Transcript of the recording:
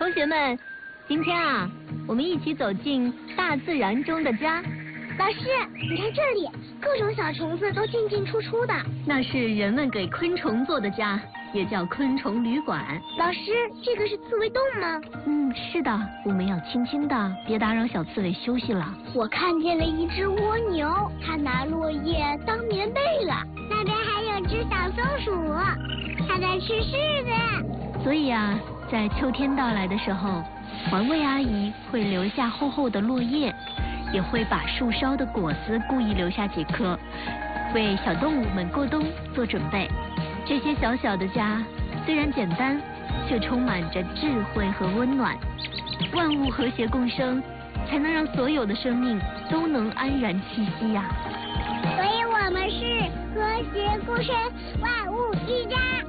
同学们，今天啊，我们一起走进大自然中的家。 老师，你看这里，各种小虫子都进进出出的。 那是人们给昆虫做的家，也叫昆虫旅馆。 老师，这个是刺猬洞吗？ 是的，我们要轻轻的，别打扰小刺猬休息了。 我看见了一只蜗牛，它拿落叶当棉被了。那边还有只小松鼠，它在吃柿子。 所以啊，在秋天到来的时候，环卫阿姨会留下厚厚的落叶，也会把树梢的果子故意留下几颗，为小动物们过冬做准备。这些小小的家虽然简单，却充满着智慧和温暖。万物和谐共生，才能让所有的生命都能安然栖息呀。 所以我们是和谐共生，万物一家。